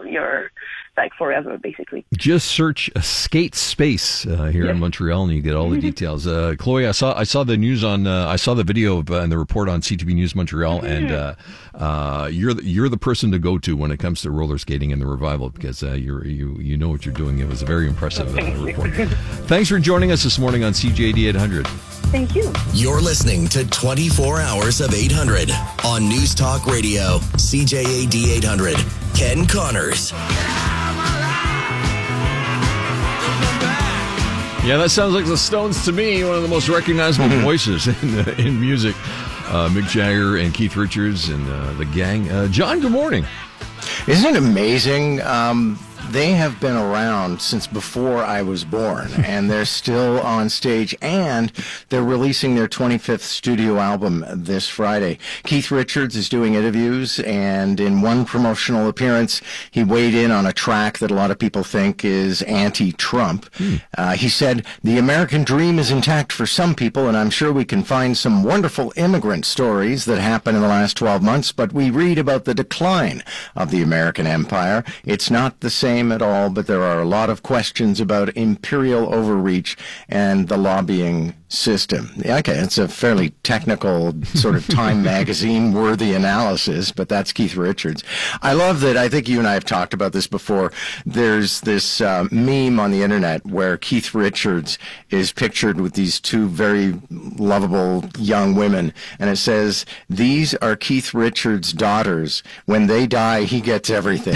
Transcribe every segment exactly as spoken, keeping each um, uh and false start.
your like forever, basically. Just search Skate Space uh, here yes. in Montreal, and you get all the details. Uh, Chloe, I saw I saw the news on uh, I saw the video of, uh, and the report on C T V News Montreal, mm-hmm. and uh, uh, you're the, you're the person to go to when it comes to roller skating and the revival, because uh, you you you know what you're doing. It was a very impressive uh, report. Thanks for joining us this morning on C J A D eight hundred. Thank you. You're listening to twenty-four hours of eight hundred on News Talk Radio, C J A D eight hundred. Ken Connors. Yeah, that sounds like the Stones to me, one of the most recognizable voices in uh, in music. Uh, Mick Jagger and Keith Richards and uh, the gang. Uh, John, good morning. Isn't it amazing? Um, they have been around since before I was born, and they're still on stage, and they're releasing their twenty-fifth studio album this Friday. Keith Richards is doing interviews, and in one promotional appearance, he weighed in on a track that a lot of people think is anti-Trump. Hmm. Uh, he said, "The American dream is intact for some people, and I'm sure we can find some wonderful immigrant stories that happened in the last twelve months, but we read about the decline of the American empire. It's not the same at all, but there are a lot of questions about imperial overreach and the lobbying system." Okay, it's a fairly technical sort of Time magazine worthy analysis, but that's Keith Richards. I love that. I think you and I have talked about this before. There's this uh, meme on the internet where Keith Richards is pictured with these two very lovable young women, and it says, "These are Keith Richards' daughters. When they die, he gets everything."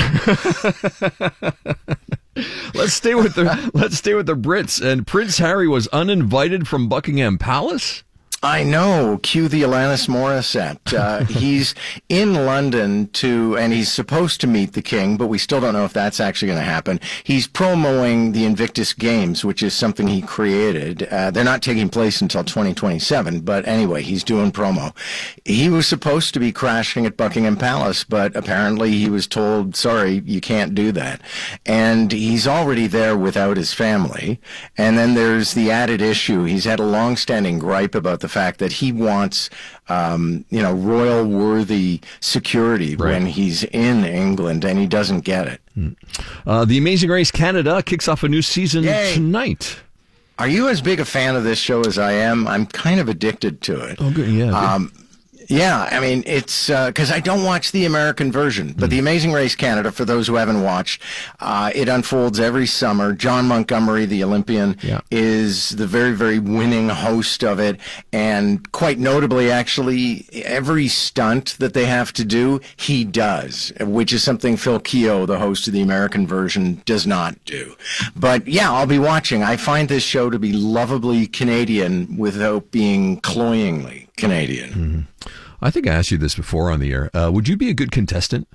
Let's stay with the let's stay with the Brits. And Prince Harry was uninvited from Buckingham Palace? I know. Cue the Alanis Morissette. Uh, he's in London to, and he's supposed to meet the king, but we still don't know if that's actually going to happen. He's promoting the Invictus Games, which is something he created. Uh, they're not taking place until twenty twenty-seven, but anyway, he's doing promo. He was supposed to be crashing at Buckingham Palace, but apparently he was told, sorry, you can't do that. And he's already there without his family. And then there's the added issue. He's had a long-standing gripe about the fact that he wants, um, you know, royal-worthy security right. when he's in England, and he doesn't get it. Mm. Uh, the Amazing Race Canada kicks off a new season Yay. tonight. Are you as big a fan of this show as I am? I'm kind of addicted to it. Oh, good, yeah. Um, Yeah, I mean, it's because uh, I don't watch the American version, but mm. The Amazing Race Canada, for those who haven't watched, uh, it unfolds every summer. John Montgomery, the Olympian, yeah. is the very, very winning host of it. And quite notably, actually, every stunt that they have to do, he does, which is something Phil Keogh, the host of the American version, does not do. But yeah, I'll be watching. I find this show to be lovably Canadian without being cloyingly Canadian. Mm-hmm. I think I asked you this before on the air. Uh, would you be a good contestant?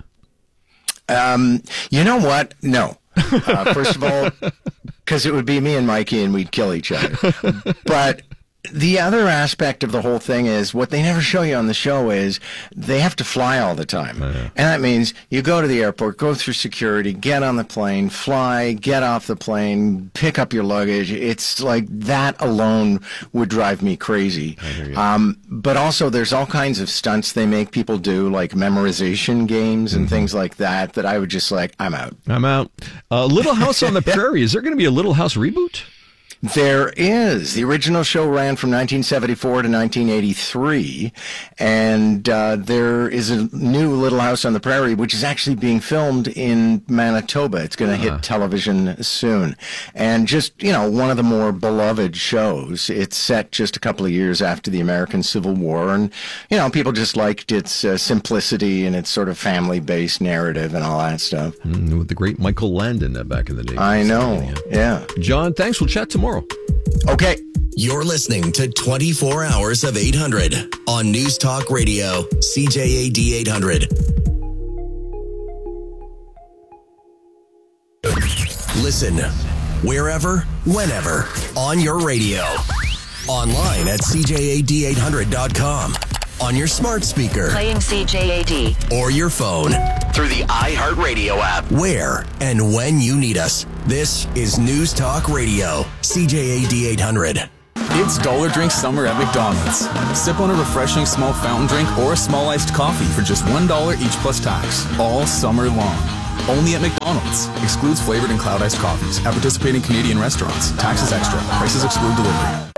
Um, you know what? No. Uh, first of all, because it would be me and Mikey and we'd kill each other. But the other aspect of the whole thing is what they never show you on the show is they have to fly all the time. Uh-huh. And that means you go to the airport, go through security, get on the plane, fly, get off the plane, pick up your luggage. It's like that alone would drive me crazy. Um, but also there's all kinds of stunts they make people do, like memorization games and mm-hmm. things like that, that I would just like, I'm out. I'm out. Uh, Little House on the Prairie. Is there going to be a Little House reboot? There is. The original show ran from nineteen seventy-four to nineteen eighty-three, and uh, there is a new Little House on the Prairie, which is actually being filmed in Manitoba. It's going to uh-huh. hit television soon. And just, you know, one of the more beloved shows. It's set just a couple of years after the American Civil War, and, you know, people just liked its uh, simplicity and its sort of family-based narrative and all that stuff. Mm, with the great Michael Landon uh, back in the day. I know, yeah. John, thanks. We'll chat tomorrow. Okay. You're listening to twenty-four hours of eight hundred on News Talk Radio, C J A D eight hundred. Listen wherever, whenever, on your radio. Online at C J A D eight hundred dot com. On your smart speaker. Playing C J A D. Or your phone. Through the iHeartRadio app. Where and when you need us. This is News Talk Radio. C J A D eight hundred. It's Dollar Drink Summer at McDonald's. Sip on a refreshing small fountain drink or a small iced coffee for just one dollar each plus tax. All summer long. Only at McDonald's. Excludes flavored and cloud iced coffees. At participating Canadian restaurants. Taxes extra. Prices exclude delivery.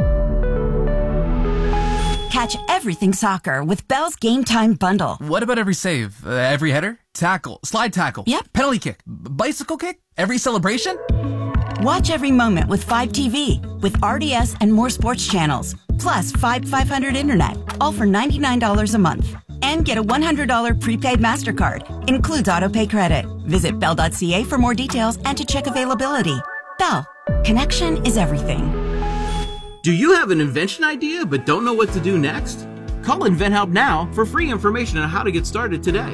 Catch everything soccer with Bell's Game Time Bundle. What about every save? Uh, every header? Tackle? Slide tackle? Yep. Penalty kick? B- bicycle kick? Every celebration? Watch every moment with five T V with R D S and more sports channels. Plus five five hundred internet. All for ninety-nine dollars a month. And get a one hundred dollars prepaid MasterCard. Includes autopay credit. Visit bell dot c a for more details and to check availability. Bell. Connection is everything. Do you have an invention idea but don't know what to do next? Call InventHelp now for free information on how to get started today.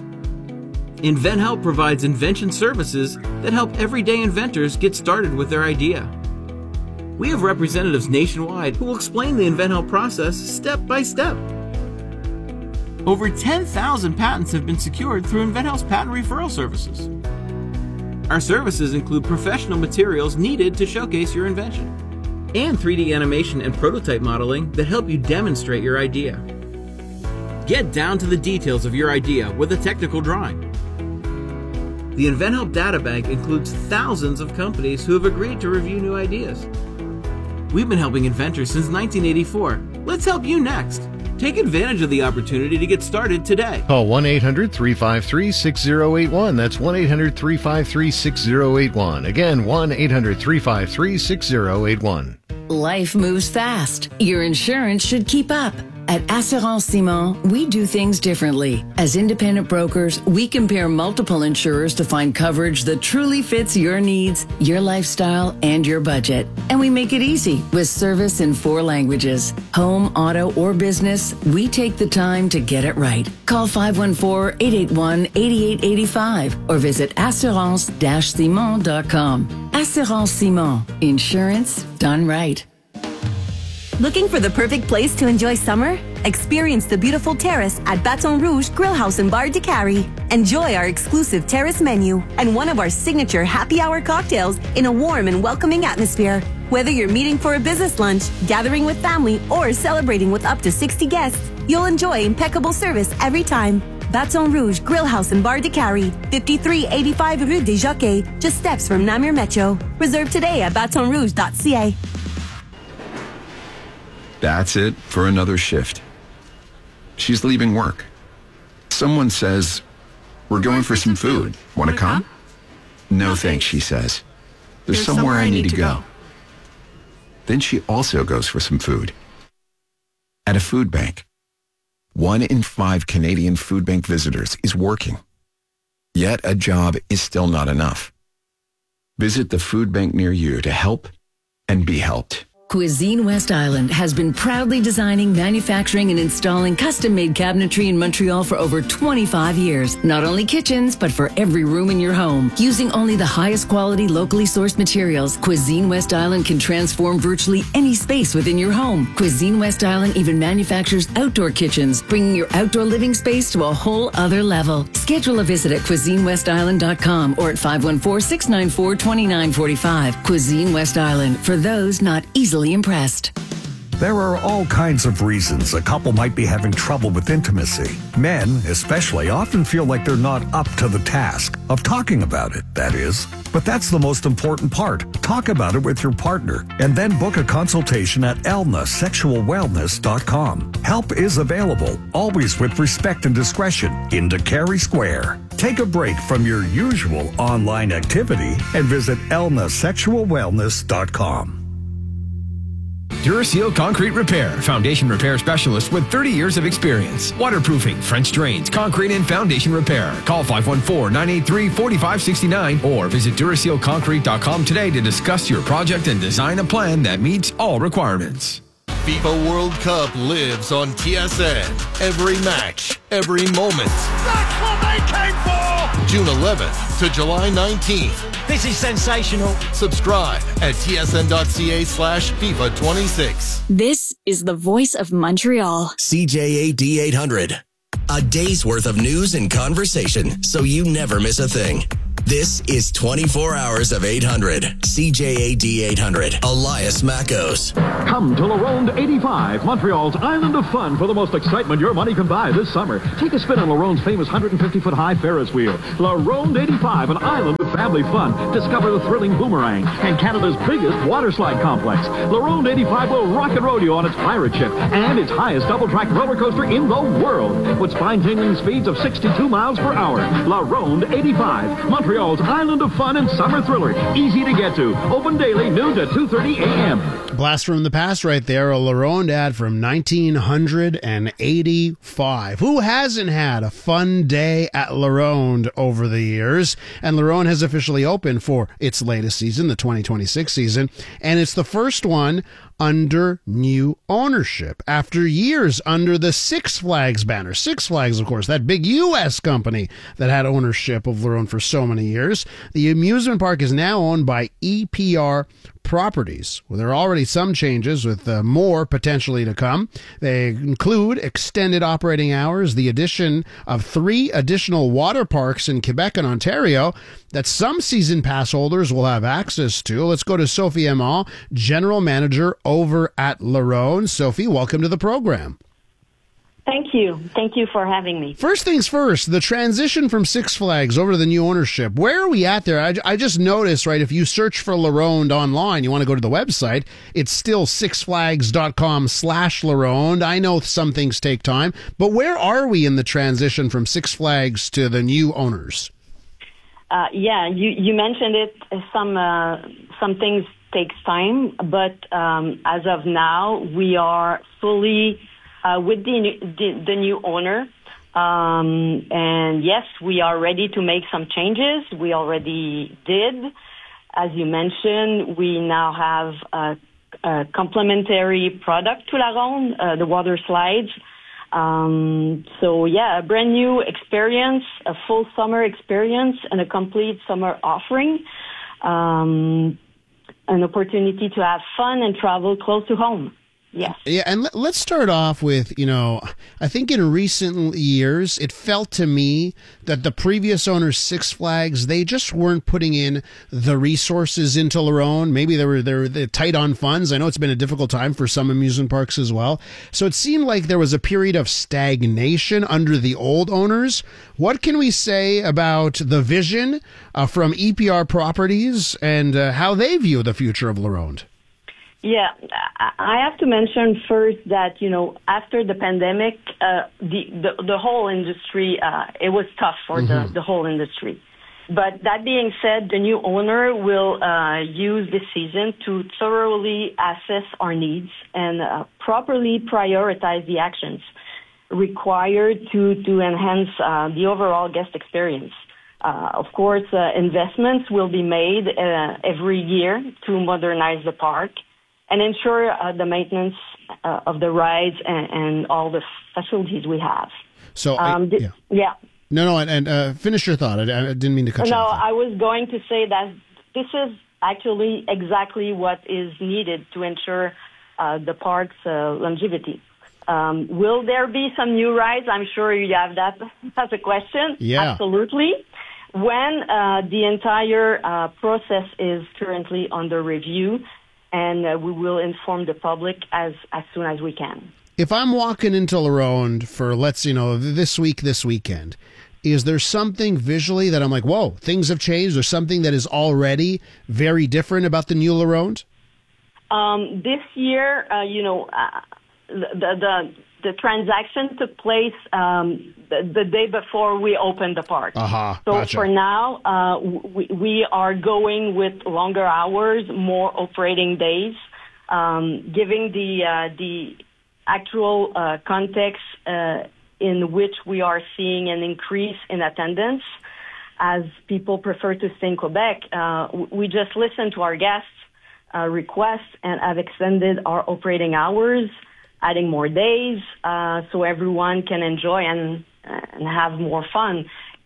InventHelp provides invention services that help everyday inventors get started with their idea. We have representatives nationwide who will explain the InventHelp process step by step. Over ten thousand patents have been secured through InventHelp's patent referral services. Our services include professional materials needed to showcase your invention, and three D animation and prototype modeling that help you demonstrate your idea. Get down to the details of your idea with a technical drawing. The InventHelp Data Bank includes thousands of companies who have agreed to review new ideas. We've been helping inventors since nineteen eighty-four. Let's help you next. Take advantage of the opportunity to get started today. Call one eight hundred three five three six zero eight one. That's one eight hundred three five three six zero eight one. Again, one eight hundred three five three six zero eight one. Life moves fast. Your insurance should keep up. At Assurance Simon, we do things differently. As independent brokers, we compare multiple insurers to find coverage that truly fits your needs, your lifestyle, and your budget. And we make it easy with service in four languages. Home, auto, or business, we take the time to get it right. Call five one four, eight eight one, eight eight eight five or visit assurance dash simon dot com. Assurance Simon. Insurance done right. Looking for the perfect place to enjoy summer? Experience the beautiful terrace at Baton Rouge Grill House and Bar de Cary. Enjoy our exclusive terrace menu and one of our signature happy hour cocktails in a warm and welcoming atmosphere. Whether you're meeting for a business lunch, gathering with family, or celebrating with up to sixty guests, you'll enjoy impeccable service every time. Baton Rouge Grill House and Bar de Cary, fifty-three eighty-five Rue des Jockeys, just steps from Namur Metro. Reserve today at baton rouge dot c a. That's it for another shift. She's leaving work. Someone says, "We're going for some food. Want to come?" No thanks, she says. There's somewhere I need to go. Then she also goes for some food. At a food bank. One in five Canadian food bank visitors is working. Yet a job is still not enough. Visit the food bank near you to help and be helped. Cuisine West Island has been proudly designing, manufacturing, and installing custom-made cabinetry in Montreal for over twenty-five years. Not only kitchens, but for every room in your home. Using only the highest quality, locally sourced materials, Cuisine West Island can transform virtually any space within your home. Cuisine West Island even manufactures outdoor kitchens, bringing your outdoor living space to a whole other level. Schedule a visit at cuisine west island dot com or at five one four, six nine four, two nine four five. Cuisine West Island, for those not easily impressed. There are all kinds of reasons a couple might be having trouble with intimacy. Men, especially, often feel like they're not up to the task of talking about it, that is. But that's the most important part. Talk about it with your partner and then book a consultation at elna sexual wellness dot com. Help is available, always with respect and discretion, in Cary Square. Take a break from your usual online activity and visit elna sexual wellness dot com. Duraseal Concrete Repair, foundation repair specialist with thirty years of experience. Waterproofing, French drains, concrete and foundation repair. Call five one four, nine eight three, four five six nine or visit duraseal concrete dot com today to discuss your project and design a plan that meets all requirements. FIFA World Cup lives on T S N. Every match, every moment. That's what they came for! June eleventh to July nineteenth. This is sensational. Subscribe at tsn.ca slash FIFA 26. This is the voice of Montreal. C J A D eight hundred. A day's worth of news and conversation, so you never miss a thing. This is twenty-four hours of eight hundred. C J A D eight hundred. Elias Mackos. Come to LaRonde eighty-five, Montreal's island of fun for the most excitement your money can buy this summer. Take a spin on LaRonde's famous one hundred fifty foot high Ferris wheel. LaRonde eighty-five, an island of family fun. Discover the thrilling boomerang and Canada's biggest water slide complex. LaRonde eighty-five will rock and roll you on its pirate ship and its highest double-track roller coaster in the world with spine-tingling speeds of sixty-two miles per hour. LaRonde eighty-five, Montreal's island of fun and summer thriller. Easy to get to. Open daily, noon to two thirty a.m. Blast from the past right there, a LaRonde ad from nineteen eighty-five. Who hasn't had a fun day at LaRonde over the years? And LaRonde has officially opened for its latest season, the twenty twenty-six season, and it's the first one under new ownership after years under the Six Flags banner. Six Flags, of course, that big U S company that had ownership of LaRonde for so many years. The amusement park is now owned by E P R Properties. Well, there are already some changes with uh, more potentially to come. They include extended operating hours, the addition of three additional water parks in Quebec and Ontario that some season pass holders will have access to. Let's go to Sophie Aimant, General Manager over at LaRonde. Sophie, welcome to the program. Thank you. Thank you for having me. First things first, the transition from Six Flags over to the new ownership. Where are we at there? I, I just noticed, right, if you search for LaRonde online, you want to go to the website, it's still sixflags.com slash LaRonde. I know some things take time, but where are we in the transition from Six Flags to the new owners? Uh, yeah, you, you mentioned it. Some, uh, some things takes time, but um, as of now, we are fully Uh, with the, the the new owner, um, and yes, we are ready to make some changes. We already did, as you mentioned. We now have a, a complementary product to LaRonde, uh, the water slides. Um, so yeah, a brand new experience, a full summer experience, and a complete summer offering. Um, an opportunity to have fun and travel close to home. Yes. Yeah, and let, let's start off with, you know, I think in recent years, it felt to me that the previous owners, Six Flags, they just weren't putting in the resources into LaRonde. Maybe they were they were they're tight on funds. I know it's been a difficult time for some amusement parks as well. So it seemed like there was a period of stagnation under the old owners. What can we say about the vision uh, from E P R Properties and uh, how they view the future of LaRonde? Yeah, I have to mention first that, you know, after the pandemic, uh, the, the the whole industry, uh, it was tough for mm-hmm. the, the whole industry. But that being said, the new owner will uh, use this season to thoroughly assess our needs and uh, properly prioritize the actions required to, to enhance uh, the overall guest experience. Uh, of course, uh, investments will be made uh, every year to modernize the park and ensure uh, the maintenance uh, of the rides and, and all the facilities we have. So, um, I, yeah. yeah. No, no, and, and uh, finish your thought. I, I didn't mean to cut you no, off. No, I was going to say that this is actually exactly what is needed to ensure uh, the park's uh, longevity. Um, will there be some new rides? I'm sure you have that as a question. Yeah. Absolutely. When uh, the entire uh, process is currently under review, and uh, we will inform the public as, as soon as we can. If I'm walking into LaRonde for, let's, you know, this week, this weekend, is there something visually that I'm like, whoa, things have changed, or something that is already very different about the new LaRonde? Um, this year, uh, you know, uh, the, the the transaction took place um, the, the day before we opened the park. Uh-huh, so gotcha. for now, uh, we, we are going with longer hours, more operating days, um, giving the uh, the actual uh, context uh, in which we are seeing an increase in attendance. As people prefer to stay in Quebec, uh, we just listen to our guests' uh, requests and have extended our operating hours, adding more days, uh, so everyone can enjoy and, and have more fun.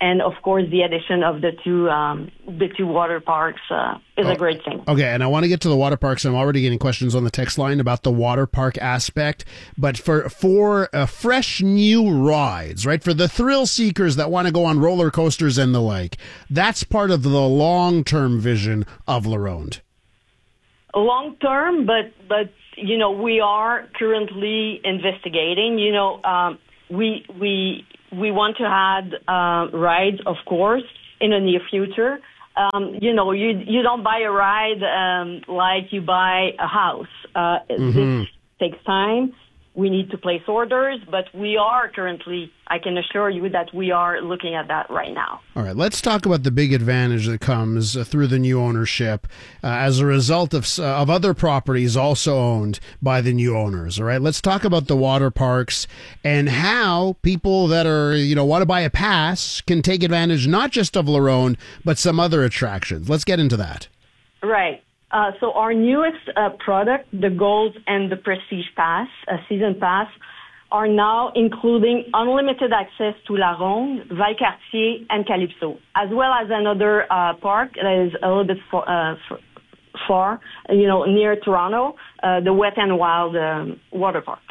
and of course, the addition of the two um, the two water parks uh, is Oh. a great thing. Okay, and I want to get to the water parks. I'm already getting questions on the text line about the water park aspect. But for for uh, fresh new rides, right? For the thrill seekers that want to go on roller coasters and the like, that's part of the long term vision of La Ronde. Long term, but but you know, we are currently investigating. You know, um, we we we want to add uh, rides, of course, in the near future. Um, you know, you you don't buy a ride um, like you buy a house. Uh, Mm-hmm. This takes time. We need to place orders, but we are currently, I can assure you that we are looking at that right now. All right, let's talk about the big advantage that comes uh, through the new ownership uh, as a result of uh, of other properties also owned by the new owners. All right, let's talk about the water parks and how people that are, you know, want to buy a pass can take advantage not just of La Ronde, but some other attractions. Let's get into that. Right. Uh, so our newest uh, product, the Gold and the Prestige Pass, a season pass, are now including unlimited access to La Ronde, Valcartier, and Calypso, as well as another uh, park that is a little bit far, uh, far you know, near Toronto, uh, the Wet and Wild um, water park.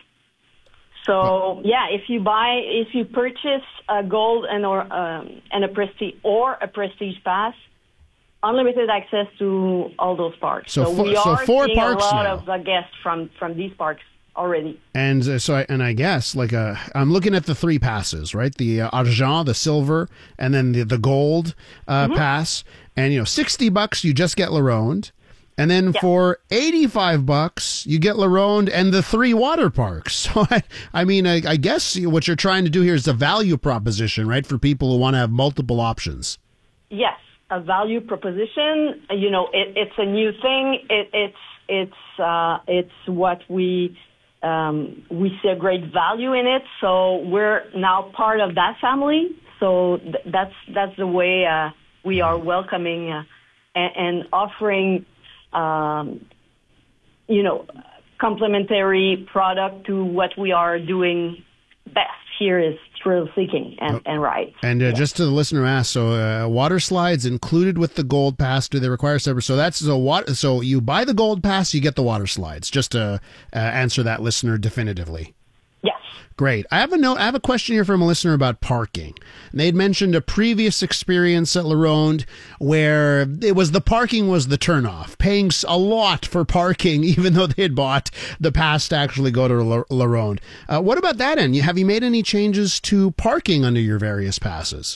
So yeah, if you buy, if you purchase a Gold and or um, and a Prestige or a Prestige Pass, unlimited access to all those parks. So So, fo- we so are four seeing parks a lot now. of uh, guests from, from these parks already. And uh, so, I, and I guess like uh, I'm looking at the three passes, right? The uh, argent, the silver, and then the the gold uh, Mhm. pass. And you know, sixty bucks you just get La Ronde, and then for eighty-five bucks you get La Ronde and the three water parks. So I, I mean, I, I guess what you're trying to do here is a value proposition, right, for people who want to have multiple options. Yes, a value proposition. You know, it, it's a new thing. It, it's it's uh, it's what we um, we see a great value in it. So we're now part of that family. So th- that's that's the way uh, we are welcoming uh, and, and offering, um, you know, complementary product to what we are doing best here is thrill seeking and, and rides. And uh, just to the listener who asked, so uh, water slides included with the gold pass. Do they require separate? So that's so what? So you buy the gold pass, you get the water slides. Just to uh, answer that listener definitively. Yes. Great. I have a note. I have a question here from a listener about parking. And they'd mentioned a previous experience at La Ronde where it was the parking was the turnoff, paying s- a lot for parking, even though they had bought the pass to actually go to La, La Ronde. Uh, what about that end? You- Have you made any changes to parking under your various passes?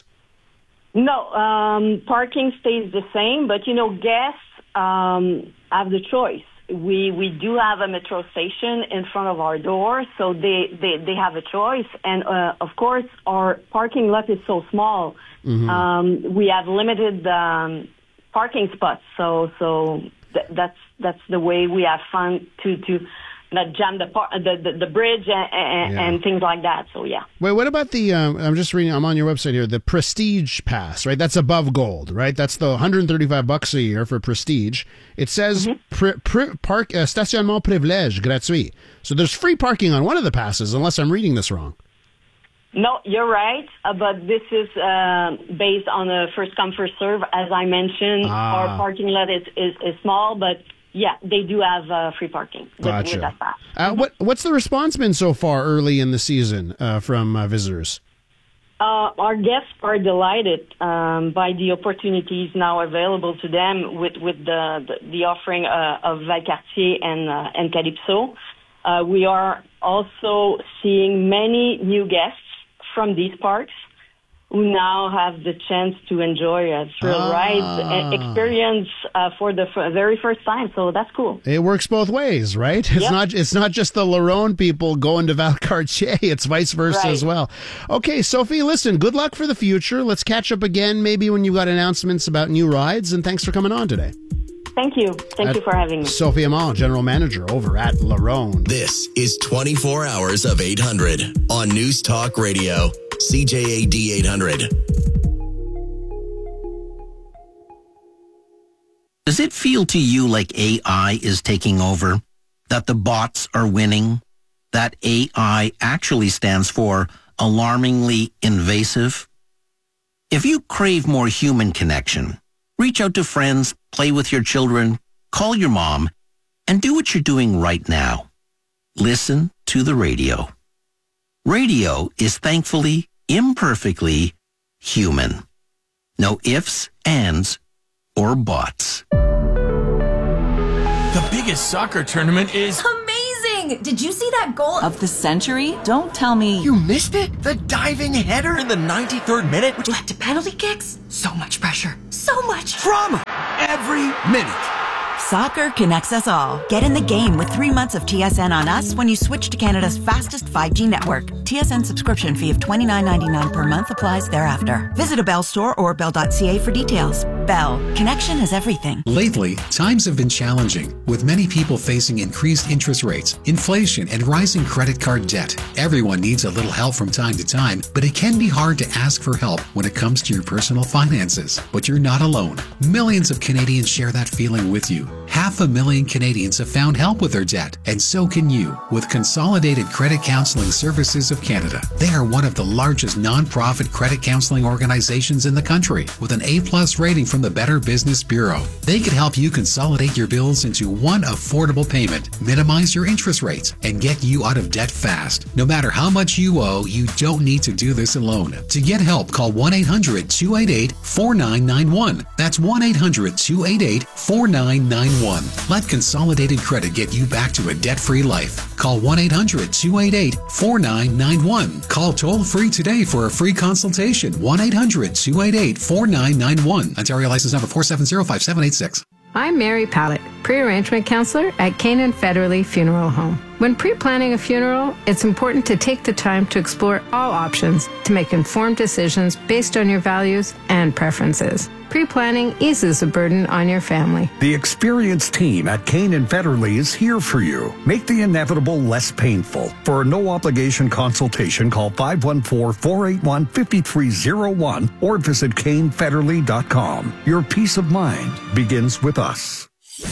No, um, parking stays the same, but you know, guests um, have the choice. We we do have a metro station in front of our door, so they, they, they have a choice. And uh, of course, our parking lot is so small. Mhm. Um, we have limited um, parking spots, so so th- that's that's the way we have fun to to not jam the par- the, the the bridge and, and, Yeah. and things like that. So yeah. Wait, what about the, um, I'm just reading, I'm on your website here, the Prestige Pass, right? That's above gold, right? That's the one hundred thirty-five bucks a year for Prestige. It says pri- pri- park, uh, stationnement privilège gratuit. So there's free parking on one of the passes, unless I'm reading this wrong. No, you're right, uh, but this is uh, based on a first come first serve. As I mentioned, Ah. our parking lot is, is, is small, but yeah, they do have uh, free parking with, with Gotcha. that pass. Uh, what What's the response been so far early in the season uh, from uh, visitors? Uh, our guests are delighted um, by the opportunities now available to them with, with the, the, the offering uh, of Valcartier and, uh, and Calypso. Uh, we are also seeing many new guests from these parks who now have the chance to enjoy a thrill Ah. ride and experience uh, for the f- very first time. So that's cool. It works both ways, right? It's Yep. not it's not just the La Ronde people going to Valcartier. It's vice versa Right. as well. Okay, Sophie, listen, good luck for the future. Let's catch up again maybe when you've got announcements about new rides, and thanks for coming on today. Thank you. Thank At- you for having me. Sophie Amal, General Manager over at La Ronde. This is twenty-four hours of eight hundred on News Talk Radio, C J A D eight hundred. Does it feel to you like A I is taking over? That the bots are winning? That A I actually stands for alarmingly invasive? If you crave more human connection, reach out to friends, play with your children, call your mom, and do what you're doing right now. Listen to the radio. Radio is thankfully, imperfectly human. No ifs, ands, or buts. The biggest soccer tournament is... Amazing! Did you see that goal of the century? Don't tell me. You missed it? The diving header in the ninety-third minute? Which led to penalty kicks? So much pressure. So much drama every minute. Soccer connects us all. Get in the game with three months of T S N on us when you switch to Canada's fastest five G network. T S N subscription fee of twenty-nine ninety-nine per month applies thereafter. Visit a Bell store or bell dot c a for details. Bell. Connection is everything. Lately, times have been challenging, with many people facing increased interest rates, inflation, and rising credit card debt. Everyone needs a little help from time to time, but it can be hard to ask for help when it comes to your personal finances. But you're not alone. Millions of Canadians share that feeling with you. Half a million Canadians have found help with their debt, and so can you with Consolidated Credit Counseling Services of Canada. They are one of the largest non-profit credit counseling organizations in the country, with an A-plus rating from the Better Business Bureau. They can help you consolidate your bills into one affordable payment, minimize your interest rates, and get you out of debt fast. No matter how much you owe, you don't need to do this alone. To get help, call one eight hundred two eight eight four nine nine one. That's one eight hundred two eight eight four nine nine one. Let Consolidated Credit get you back to a debt-free life. Call one eight hundred two eight eight four nine nine one. Call toll-free today for a free consultation. one eight hundred two eight eight four nine nine one. Ontario license number four seven zero five seven eight six. I'm Mary Pallett, pre-arrangement counselor at Canaan Federally Funeral Home. When pre-planning a funeral, it's important to take the time to explore all options to make informed decisions based on your values and preferences. Pre-planning eases the burden on your family. The experienced team at Canaan Federally is here for you. Make the inevitable less painful. For a no-obligation consultation, call five one four, four eight one, five three zero one or visit cane federally dot com. Your peace of mind begins with us.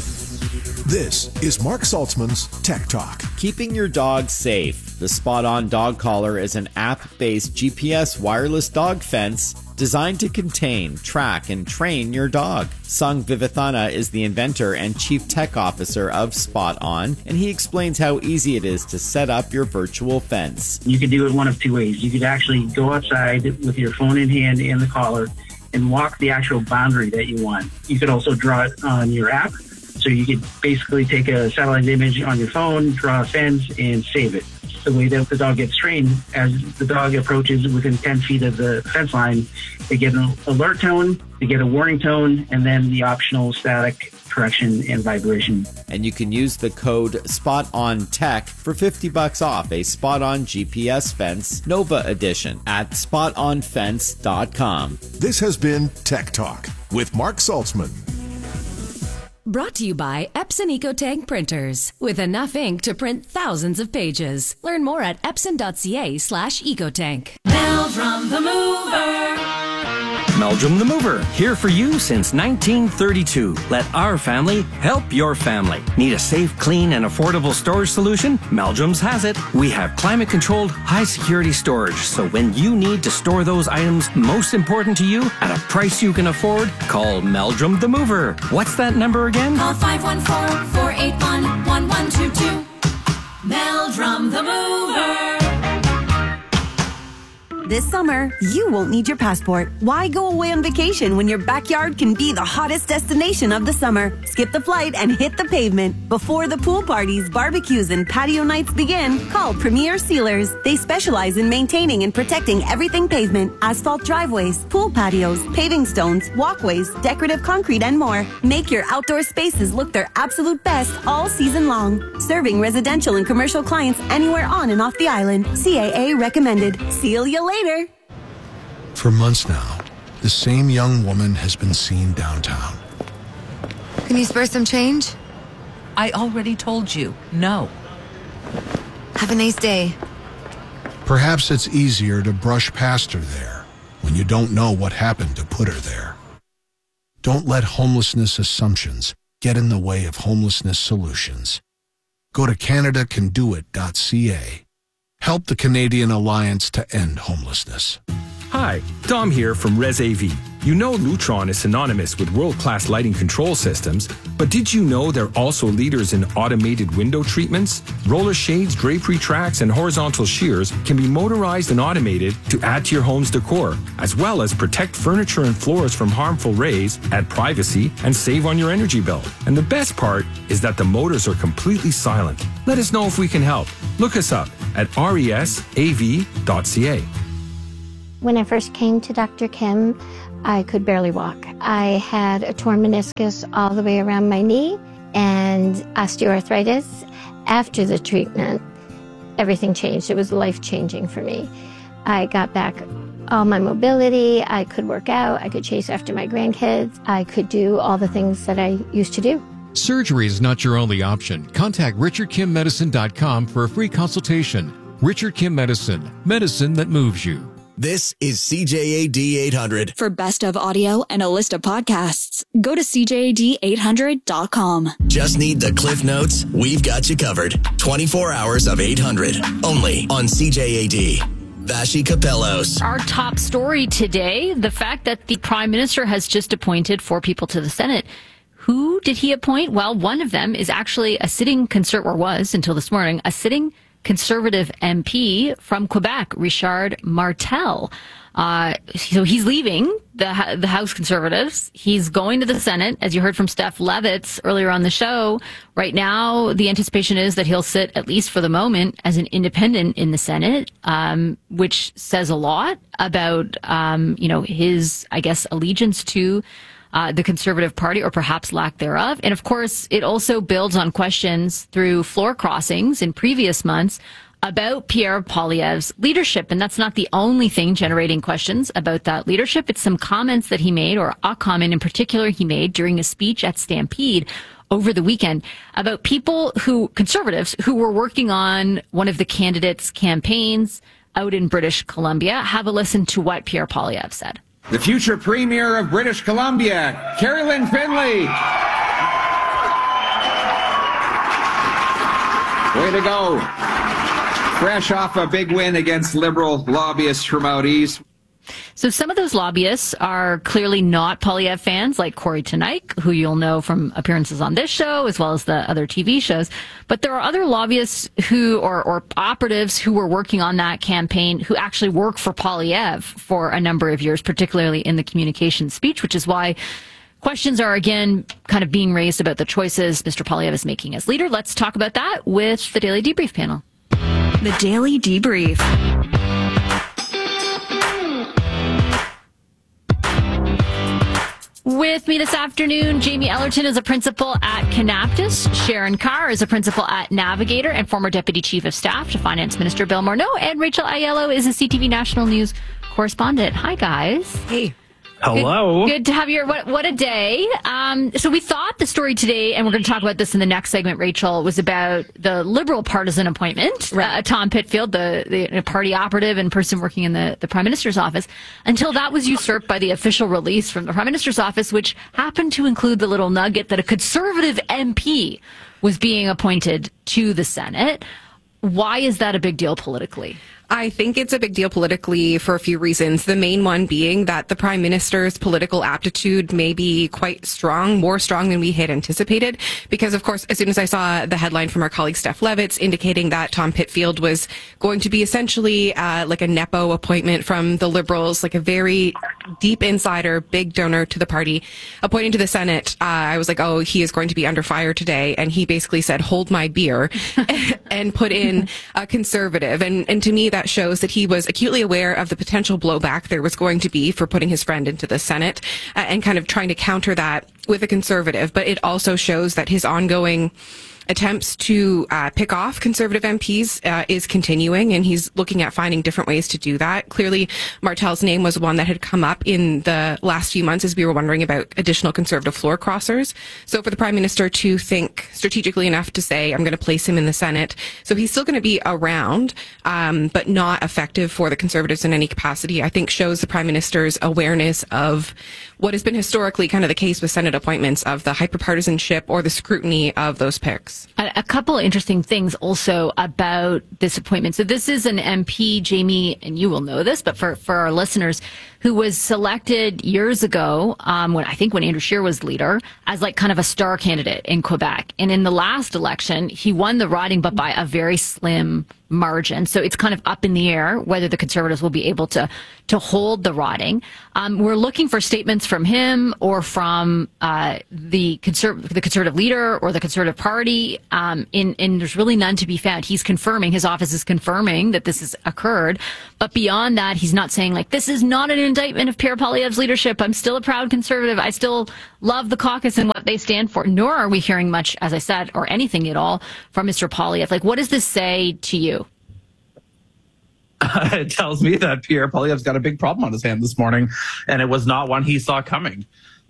This is Mark Saltzman's Tech Talk. Keeping your dog safe. The Spot On Dog Collar is an app-based G P S wireless dog fence designed to contain, track, and train your dog. Sung Vivathana is the inventor and chief tech officer of Spot On, and he explains how easy it is to set up your virtual fence. You could do it one of two ways. You could actually go outside with your phone in hand and the collar and walk the actual boundary that you want. You could also draw it on your app. So you could basically take a satellite image on your phone, draw a fence, and save it. The way that the dog gets trained, as the dog approaches within ten feet of the fence line, they get an alert tone, they get a warning tone, and then the optional static correction and vibration. And you can use the code SPOTONTECH for fifty bucks off a Spot On G P S fence Nova Edition at spot on fence dot com. This has been Tech Talk with Mark Saltzman. Brought to you by Epson EcoTank printers. With enough ink to print thousands of pages. Learn more at epson.ca slash ecotank. Meldrum the Mover. Meldrum the Mover, here for you since nineteen thirty-two. Let our family help your family. Need a safe, clean, and affordable storage solution? Meldrum's has it. We have climate-controlled, high-security storage, so when you need to store those items most important to you at a price you can afford, call Meldrum the Mover. What's that number again? Call five one four, four eight one, one one two two. Meldrum the Mover. This summer, you won't need your passport. Why go away on vacation when your backyard can be the hottest destination of the summer? Skip the flight and hit the pavement. Before the pool parties, barbecues, and patio nights begin, call Premier Sealers. They specialize in maintaining and protecting everything pavement, asphalt driveways, pool patios, paving stones, walkways, decorative concrete, and more. Make your outdoor spaces look their absolute best all season long. Serving residential and commercial clients anywhere on and off the island. C A A recommended. Seal you later. For months now, the same young woman has been seen downtown. Can you spare some change? I already told you, no. Have a nice day. Perhaps it's easier to brush past her there when you don't know what happened to put her there. Don't let homelessness assumptions get in the way of homelessness solutions. Go to canada can do it dot c a. Help the Canadian Alliance to End Homelessness. Hi, Dom here from ResAV. You know Lutron is synonymous with world-class lighting control systems, but did you know they're also leaders in automated window treatments? Roller shades, drapery tracks, and horizontal shears can be motorized and automated to add to your home's decor, as well as protect furniture and floors from harmful rays, add privacy, and save on your energy bill. And the best part is that the motors are completely silent. Let us know if we can help. Look us up at resav dot c a. When I first came to Doctor Kim, I could barely walk. I had a torn meniscus all the way around my knee and osteoarthritis. After the treatment, everything changed. It was life-changing for me. I got back all my mobility. I could work out. I could chase after my grandkids. I could do all the things that I used to do. Surgery is not your only option. Contact richard kim medicine dot com for a free consultation. Richard Kim Medicine, medicine that moves you. This is C J A D eight hundred. For best of audio and a list of podcasts, go to c j a d eight hundred dot com. Just need the Cliff Notes? We've got you covered. twenty-four hours of eight hundred. Only on C J A D. Vashi Capellos. Our top story today, the fact that the Prime Minister has just appointed four people to the Senate. Who did he appoint? Well, one of them is actually a sitting conser- or was until this morning, a sitting Conservative M P from Quebec, Richard Martel. Uh, so he's leaving the the House Conservatives. He's going to the Senate, as you heard from Steph Levitz earlier on the show. Right now, the anticipation is that he'll sit, at least for the moment, as an independent in the Senate, um, which says a lot about, um, you know, his, I guess, allegiance to Uh, the Conservative Party, or perhaps lack thereof. And of course, it also builds on questions through floor crossings in previous months about Pierre Poilievre's leadership. And that's not the only thing generating questions about that leadership. It's some comments that he made, or a comment in particular he made during a speech at Stampede over the weekend about people who, conservatives, who were working on one of the candidates' campaigns out in British Columbia. Have a listen to what Pierre Poilievre said. The future Premier of British Columbia, Carolyn Finley. Way to go. Fresh off a big win against Liberal lobbyists from out east. So some of those lobbyists are clearly not Poilievre fans, like Corey Teneycke, who you'll know from appearances on this show, as well as the other T V shows. But there are other lobbyists who, or, or operatives who were working on that campaign, who actually work for Poilievre for a number of years, particularly in the communication speech, which is why questions are, again, kind of being raised about the choices Mister Poilievre is making as leader. Let's talk about that with the Daily Debrief panel. The Daily Debrief. With me this afternoon, Jamie Ellerton is a principal at Kanaptis, Sharon Carr is a principal at Navigator and former Deputy Chief of Staff to Finance Minister Bill Morneau, and Rachel Aiello is a C T V National News correspondent. Hi, guys. Hey. Hello. Good, good to have you here. What, what a day. Um, so we thought the story today, and we're going to talk about this in the next segment, Rachel, was about the Liberal partisan appointment. Right. Uh, Tom Pitfield, the, the party operative and person working in the, the Prime Minister's office, until that was usurped by the official release from the Prime Minister's office, which happened to include the little nugget that a Conservative M P was being appointed to the Senate. Why is that a big deal politically? I think it's a big deal politically for a few reasons. The main one being that the Prime Minister's political aptitude may be quite strong, more strong than we had anticipated. Because, of course, as soon as I saw the headline from our colleague Steph Levitz indicating that Tom Pitfield was going to be essentially uh, like a Nepo appointment from the Liberals, like a very deep insider, big donor to the party, appointed to the Senate, uh, I was like, oh, he is going to be under fire today. And he basically said, hold my beer, and put in a Conservative. And, and to me, that shows that he was acutely aware of the potential blowback there was going to be for putting his friend into the Senate, uh, and kind of trying to counter that with a Conservative. But it also shows that his ongoing attempts to uh, pick off Conservative M Ps uh, is continuing, and he's looking at finding different ways to do that. Clearly, Martel's name was one that had come up in the last few months as we were wondering about additional Conservative floor crossers. So for the Prime Minister to think strategically enough to say, I'm going to place him in the Senate, so he's still going to be around, um, but not effective for the Conservatives in any capacity, I think shows the Prime Minister's awareness of what has been historically kind of the case with Senate appointments, of the hyperpartisanship or the scrutiny of those picks. works. A, a couple of interesting things also about this appointment. So this is an M P, Jamie, and you will know this, but for, for our listeners, who was selected years ago, um, when I think when Andrew Scheer was leader, as like kind of a star candidate in Quebec. And in the last election, he won the riding, but by a very slim margin. So it's kind of up in the air whether the Conservatives will be able to to hold the riding. Um, we're looking for statements from him or from uh, the conserv- the Conservative leader or the Conservative Party. Um, in, and there's really none to be found. He's confirming, his office is confirming that this has occurred. But beyond that, he's not saying like, this is not an indictment of Pierre Poilievre's leadership. I'm still a proud Conservative. I still love the caucus and what they stand for. Nor are we hearing much, as I said, or anything at all from Mister Poilievre. Like, what does this say to you? Uh, it tells me that Pierre Poilievre's got a big problem on his hand this morning, and it was not one he saw coming.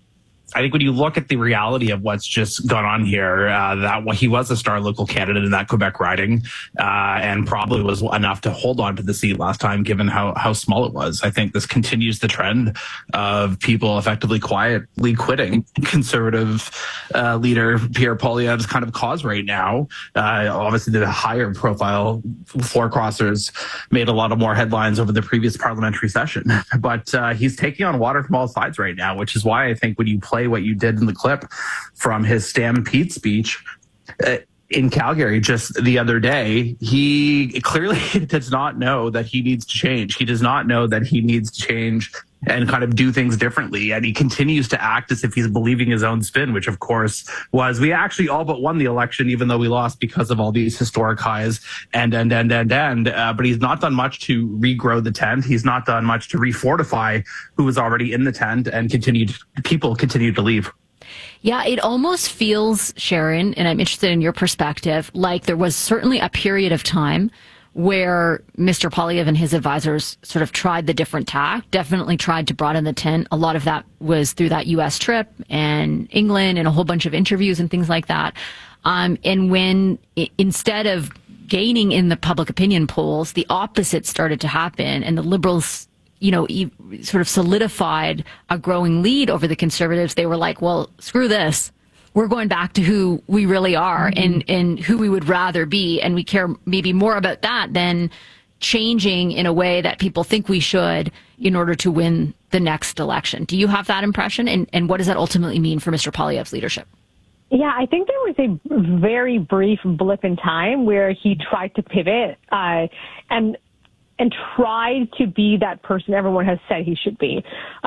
I think when you look at the reality of what's just gone on here, uh, that well, he was a star local candidate in that Quebec riding, uh, and probably was enough to hold on to the seat last time, given how, how small it was. I think this continues the trend of people effectively quietly quitting Conservative uh, leader Pierre Poilievre's kind of cause right now. Uh, obviously, the higher profile floor crossers made a lot of more headlines over the previous parliamentary session, but uh, he's taking on water from all sides right now, which is why I think when you play what you did in the clip from his Stampede speech uh, in Calgary just the other day, he clearly does not know that he needs to change. He does not know that he needs to change and kind of do things differently. And he continues to act as if he's believing his own spin, which of course was, we actually all but won the election, even though we lost because of all these historic highs and, and, and, and, and, uh, but he's not done much to regrow the tent. He's not done much to refortify who was already in the tent, and continued, people continue to leave. Yeah, it almost feels, Sharon, and I'm interested in your perspective, like there was certainly a period of time where Mister Poilievre and his advisors sort of tried the different tack, definitely tried to broaden the tent. A lot of that was through that U S trip and England and a whole bunch of interviews and things like that. Um, and when I- instead of gaining in the public opinion polls, the opposite started to happen, and the Liberals, you know, e- sort of solidified a growing lead over the Conservatives, they were like, well, screw this. We're going back to who we really are, mm-hmm. and, and who we would rather be. And we care maybe more about that than changing in a way that people think we should in order to win the next election. Do you have that impression? And, and what does that ultimately mean for Mister Poilievre's leadership? Yeah, I think there was a very brief blip in time where he tried to pivot uh, and and tried to be that person everyone has said he should be.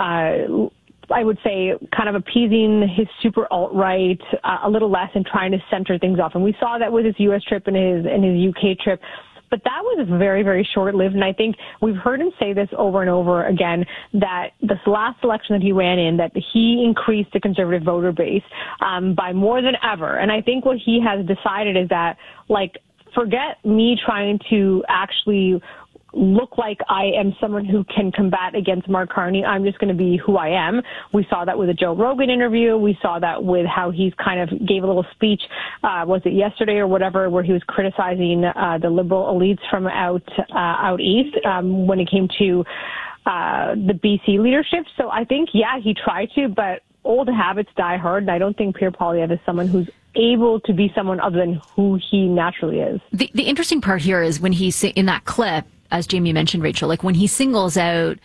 Uh, I would say kind of appeasing his super alt-right uh, a little less and trying to center things off. And we saw that with his U S trip and his and his U K trip. But that was very, very short-lived. And I think we've heard him say this over and over again, that this last election that he ran in, that he increased the Conservative voter base um, by more than ever. And I think what he has decided is that, like, forget me trying to actually look like I am someone who can combat against Mark Carney. I'm just going to be who I am. We saw that with a Joe Rogan interview. We saw that with how he's kind of gave a little speech, uh, was it yesterday or whatever, where he was criticizing uh, the liberal elites from out uh, out east um, when it came to uh, the B C leadership. So I think, yeah, he tried to, but old habits die hard, and I don't think Pierre Poilievre is someone who's able to be someone other than who he naturally is. The, the interesting part here is when he's in that clip, as Jamie mentioned, Rachel, like when he singles out,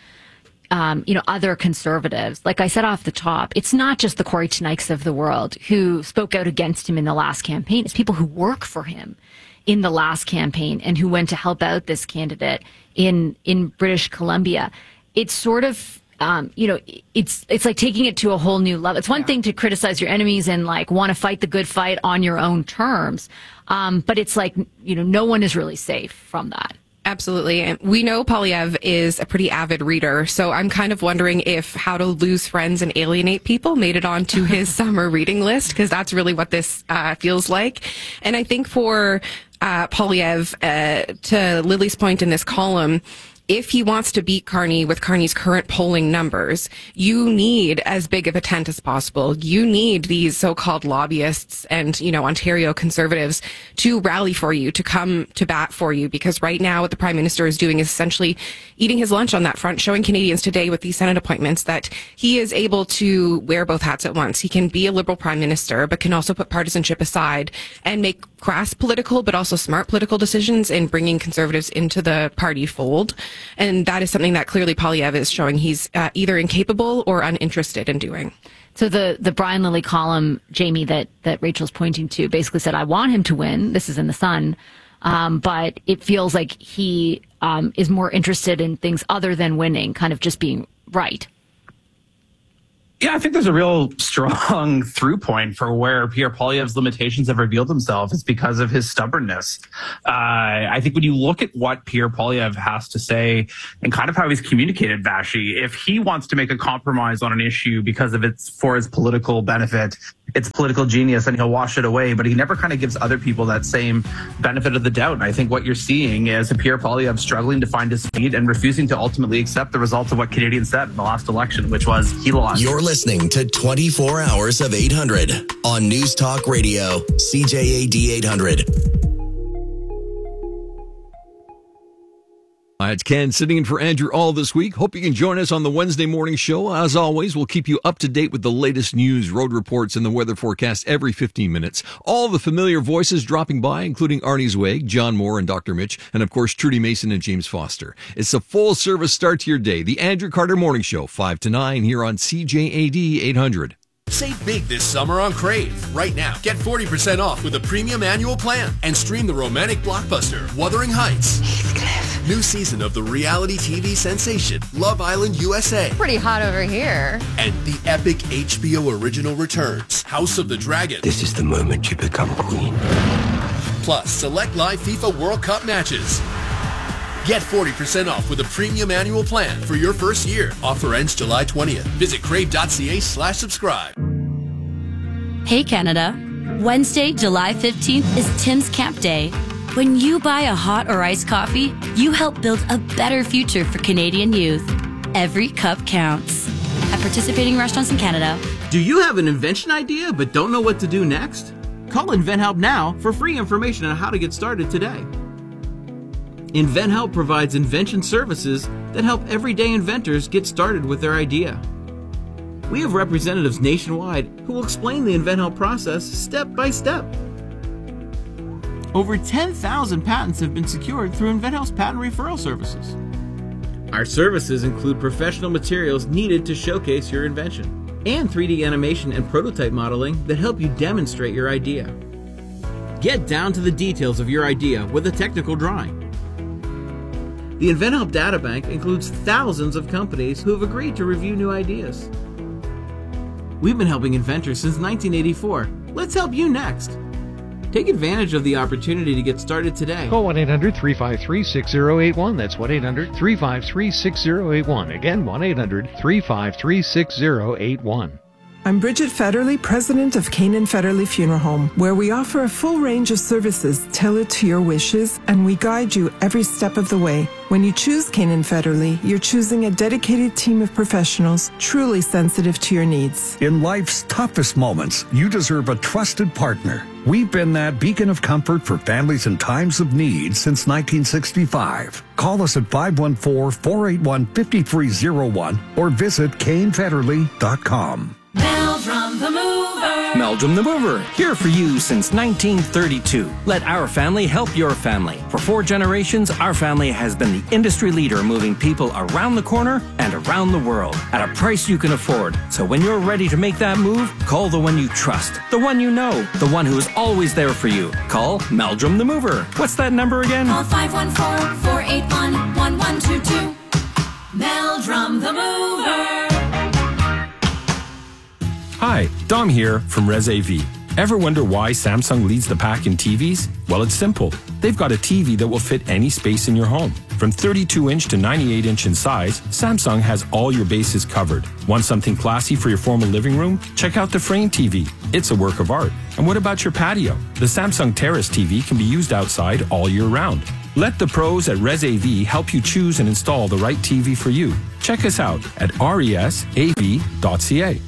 um, you know, other Conservatives, like I said off the top, it's not just the Corey Teneiks of the world who spoke out against him in the last campaign. It's people who work for him in the last campaign and who went to help out this candidate in, in British Columbia. It's sort of, um, you know, it's, it's like taking it to a whole new level. It's one yeah. thing to criticize your enemies and like want to fight the good fight on your own terms. Um, but it's like, you know, no one is really safe from that. Absolutely. And we know Poilievre is a pretty avid reader, so I'm kind of wondering if How to Lose Friends and Alienate People made it onto his summer reading list, because that's really what this uh, feels like. And I think for uh, Poilievre, uh, to Lily's point in this column, if he wants to beat Carney with Carney's current polling numbers, you need as big of a tent as possible. You need these so-called lobbyists and, you know, Ontario Conservatives to rally for you, to come to bat for you, because right now what the Prime Minister is doing is essentially eating his lunch on that front, showing Canadians today with these Senate appointments that he is able to wear both hats at once. He can be a Liberal Prime Minister, but can also put partisanship aside and make crass political, but also smart political decisions in bringing Conservatives into the party fold. And that is something that clearly Poilievre is showing he's uh, either incapable or uninterested in doing. So the, the Brian Lilly column, Jamie, that, that Rachel's pointing to basically said, I want him to win. This is in the Sun. Um, but it feels like he um, is more interested in things other than winning, kind of just being right. Yeah, I think there's a real strong through point for where Pierre Poilievre's limitations have revealed themselves. It's because of his stubbornness. Uh, I think when you look at what Pierre Poilievre has to say and kind of how he's communicated, Vashi, if he wants to make a compromise on an issue because of it's for his political benefit, it's political genius, and he'll wash it away, but he never kind of gives other people that same benefit of the doubt. And I think what you're seeing is a Pierre Poilievre struggling to find his feet and refusing to ultimately accept the results of what Canadians said in the last election, which was he lost. You're listening to twenty-four hours of eight hundred on News Talk Radio, C J A D eight hundred. Hi, it's Ken sitting in for Andrew all this week. Hope you can join us on the Wednesday morning show. As always, we'll keep you up to date with the latest news, road reports, and the weather forecast every fifteen minutes. All the familiar voices dropping by, including Arnie Zweig, John Moore, and Doctor Mitch, and of course, Trudy Mason and James Foster. It's a full service start to your day. The Andrew Carter Morning Show, five to nine, here on C J A D eight hundred. Save big this summer on Crave. Right now, get forty percent off with a premium annual plan and stream the romantic blockbuster Wuthering Heights. Heathcliff. New season of the reality T V sensation Love Island U S A. Pretty hot over here. And the epic H B O original returns House of the Dragon. This is the moment you become queen. Plus, select live FIFA World Cup matches. Get forty percent off with a premium annual plan for your first year. Offer ends July twentieth. Visit crave.ca slash subscribe. Hey Canada. Wednesday, July fifteenth is Tim's Camp Day. When you buy a hot or iced coffee, you help build a better future for Canadian youth. Every cup counts. At participating restaurants in Canada. Do you have an invention idea but don't know what to do next? Call InventHelp now for free information on how to get started today. InventHelp provides invention services that help everyday inventors get started with their idea. We have representatives nationwide who will explain the InventHelp process step by step. Over ten thousand patents have been secured through InventHelp's patent referral services. Our services include professional materials needed to showcase your invention and three D animation and prototype modeling that help you demonstrate your idea. Get down to the details of your idea with a technical drawing. The InventHelp Databank includes thousands of companies who have agreed to review new ideas. We've been helping inventors since nineteen eighty-four. Let's help you next. Take advantage of the opportunity to get started today. Call one eight hundred three five three six zero eight one. That's one eight hundred three five three six zero eight one. Again, one eight hundred three five three six zero eight one. I'm Bridget Federley, president of Canaan Federley Funeral Home, where we offer a full range of services tailored to your wishes, and we guide you every step of the way. When you choose Canaan Federley, you're choosing a dedicated team of professionals truly sensitive to your needs. In life's toughest moments, you deserve a trusted partner. We've been that beacon of comfort for families in times of need since nineteen sixty-five. Call us at five one four, four eight one, five three zero one or visit Kane Federley dot com. Meldrum the Mover. Meldrum the Mover, here for you since nineteen thirty-two. Let our family help your family. For four generations, our family has been the industry leader moving people around the corner and around the world at a price you can afford. So when you're ready to make that move, call the one you trust, the one you know, the one who is always there for you. Call Meldrum the Mover. What's that number again? Call five one four, four eight one, one one two two. Meldrum the Mover. Hi, Dom here from ResAV. Ever wonder why Samsung leads the pack in T Vs? Well, it's simple. They've got a T V that will fit any space in your home. From thirty-two inch to ninety-eight inch in size, Samsung has all your bases covered. Want something classy for your formal living room? Check out the Frame T V. It's a work of art. And what about your patio? The Samsung Terrace T V can be used outside all year round. Let the pros at ResAV help you choose and install the right T V for you. Check us out at resav dot c a.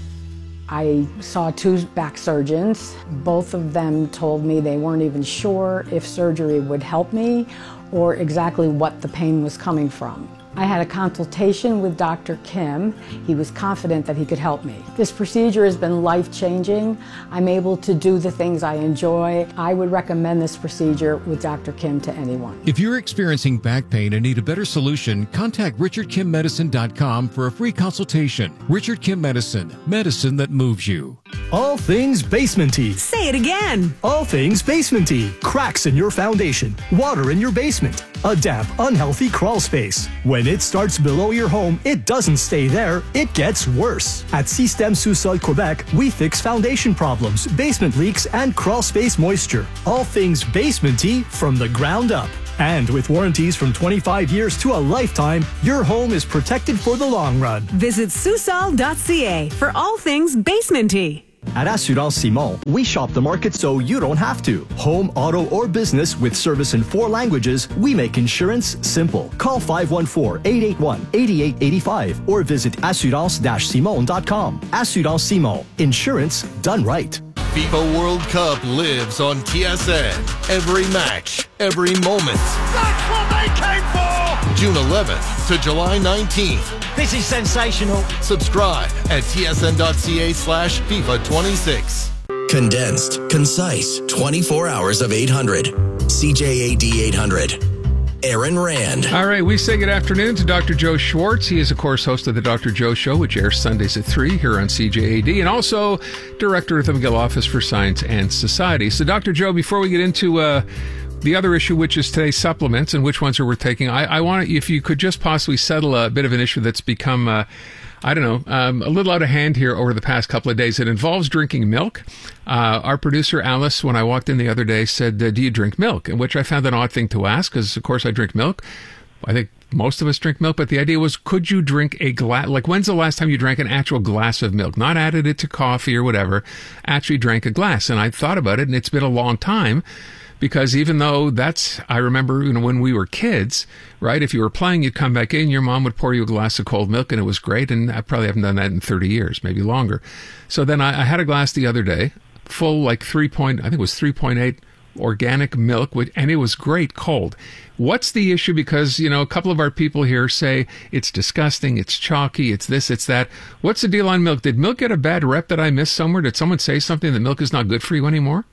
I saw two back surgeons. Both of them told me they weren't even sure if surgery would help me or exactly what the pain was coming from. I had a consultation with Doctor Kim. He was confident that he could help me. This procedure has been life-changing. I'm able to do the things I enjoy. I would recommend this procedure with Doctor Kim to anyone. If you're experiencing back pain and need a better solution, contact richard kim medicine dot com for a free consultation. Richard Kim Medicine, medicine that moves you. All things basementy. Say it again. All things basementy. Cracks in your foundation, water in your basement, a damp, unhealthy crawl space. When it starts below your home, it doesn't stay there, it gets worse. At Système Sous-Sol Quebec, we fix foundation problems, basement leaks, and crawl space moisture. All things basementy from the ground up. And with warranties from twenty-five years to a lifetime, your home is protected for the long run. Visit Sous-Sol dot c a for all things basementy. At Assurance Simon, we shop the market so you don't have to. Home, auto, or business with service in four languages, we make insurance simple. Call five one four, eight eight one, eight eight eight five or visit assurance dash simon dot com. Assurance Simon. Insurance done right. FIFA World Cup lives on T S N. Every match, every moment. That's what they came for! June eleventh to July nineteenth. This is sensational. Subscribe at t s n dot c a slash FIFA twenty-six. Condensed, concise, twenty-four hours of eight hundred. C J A D eight hundred. Aaron Rand. All right, we say good afternoon to Doctor Joe Schwartz. He is, of course, host of the Doctor Joe Show, which airs Sundays at three here on C J A D, and also director of the McGill Office for Science and Society. So, Doctor Joe, before we get into uh, the other issue, which is today's supplements and which ones are worth taking, I, I want if you could just possibly settle a bit of an issue that's become, uh, I don't know, um, a little out of hand here over the past couple of days. It involves drinking milk. Uh, our producer, Alice, when I walked in the other day, said, uh, do you drink milk? And which I found an odd thing to ask, because, of course, I drink milk. I think most of us drink milk, but the idea was, could you drink a glass? Like, when's the last time you drank an actual glass of milk? Not added it to coffee or whatever, actually drank a glass. And I thought about it, and it's been a long time. Because even though that's, I remember, you know, when we were kids, right? If you were playing, you'd come back in, your mom would pour you a glass of cold milk, and it was great. And I probably haven't done that in thirty years, maybe longer. So then I, I had a glass the other day, full like three point, I think it was three point eight organic milk, and it was great cold. What's the issue? Because, you know, a couple of our people here say it's disgusting, it's chalky, it's this, it's that. What's the deal on milk? Did milk get a bad rep that I missed somewhere? Did someone say something that milk is not good for you anymore?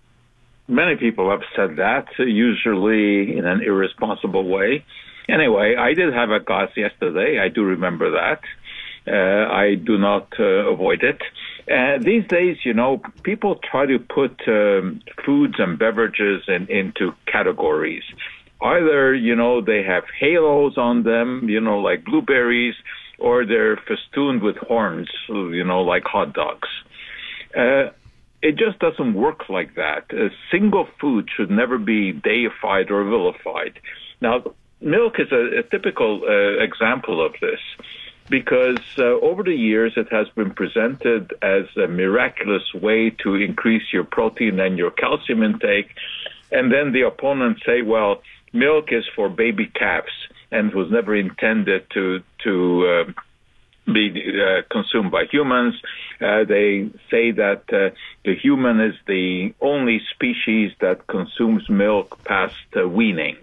Many people have said that, usually in an irresponsible way. Anyway, I did have a glass yesterday. I do remember that. Uh, I do not uh, avoid it. Uh, these days, you know, people try to put um, foods and beverages in, into categories. Either, you know, they have halos on them, you know, like blueberries, or they're festooned with horns, you know, like hot dogs. Uh, It just doesn't work like that. A single food should never be deified or vilified. Now, milk is a, a typical uh, example of this because uh, over the years it has been presented as a miraculous way to increase your protein and your calcium intake. And then the opponents say, well, milk is for baby calves and was never intended to, to uh, be uh, consumed by humans. Uh, they say that uh, the human is the only species that consumes milk past uh, weaning.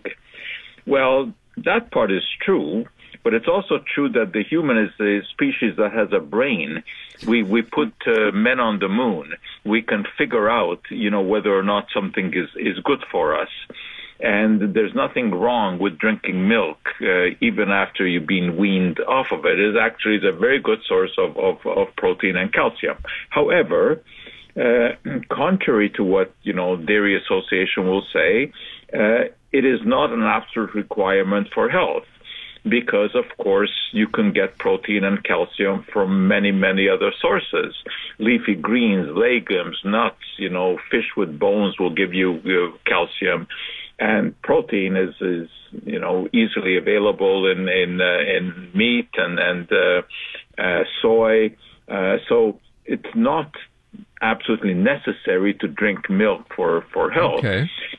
Well, that part is true, but it's also true that the human is the species that has a brain. We we put uh, men on the moon. We can figure out, you know, whether or not something is, is good for us. And there's nothing wrong with drinking milk, uh, even after you've been weaned off of it. It actually is a very good source of, of, of protein and calcium. However, uh, contrary to what, you know, Dairy Association will say, uh, it is not an absolute requirement for health because, of course, you can get protein and calcium from many, many other sources. Leafy greens, legumes, nuts, you know, fish with bones will give you uh, calcium. And protein is, is, you know, easily available in in, uh, in meat and and uh, uh, soy. Uh, so it's not absolutely necessary to drink milk for for health. Okay.